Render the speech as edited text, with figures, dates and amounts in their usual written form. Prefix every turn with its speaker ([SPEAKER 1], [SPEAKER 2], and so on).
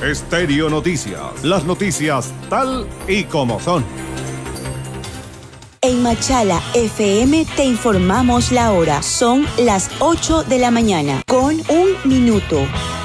[SPEAKER 1] Estéreo Noticias. Las noticias tal y como son.
[SPEAKER 2] En Machala FM te informamos la hora. Son las 8 de la mañana, con 1 minuto.